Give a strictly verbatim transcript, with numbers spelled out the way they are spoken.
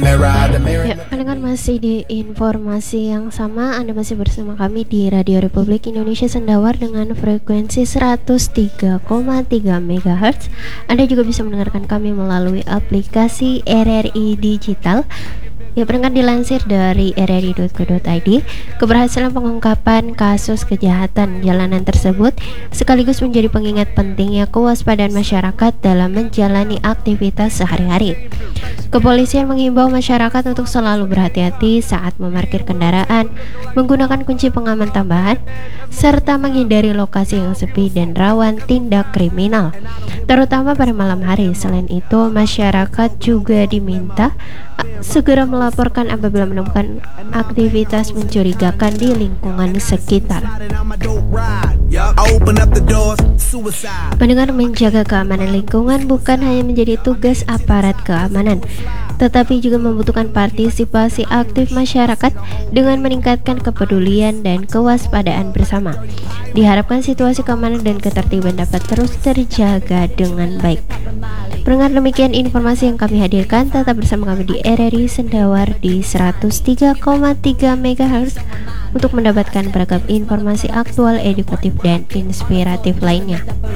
Ya, pendengar masih di informasi yang sama. Anda masih bersama kami di Radio Republik Indonesia Sendawar dengan frekuensi seratus tiga koma tiga megahertz. Anda juga bisa mendengarkan kami melalui aplikasi R R I Digital. Ya, pendengar, dilansir dari r r i dot co dot i d, keberhasilan pengungkapan kasus kejahatan jalanan tersebut sekaligus menjadi pengingat pentingnya kewaspadaan masyarakat dalam menjalani aktivitas sehari-hari. Kepolisian mengimbau masyarakat untuk selalu berhati-hati saat memarkir kendaraan, menggunakan kunci pengaman tambahan, serta menghindari lokasi yang sepi dan rawan tindak kriminal, terutama pada malam hari. Selain itu, masyarakat juga diminta segera melaporkan apabila menemukan aktivitas mencurigakan di lingkungan sekitar. Pendengar, menjaga keamanan lingkungan bukan hanya menjadi tugas aparat keamanan, tetapi juga membutuhkan partisipasi aktif masyarakat dengan meningkatkan kepedulian dan kewaspadaan bersama. Diharapkan situasi keamanan dan ketertiban dapat terus terjaga dengan baik. Pendengar, demikian informasi yang kami hadirkan. Tetap bersama kami di R R I Sendawar di seratus tiga koma tiga megahertz untuk mendapatkan beragam informasi aktual, edukatif, dan inspiratif lainnya.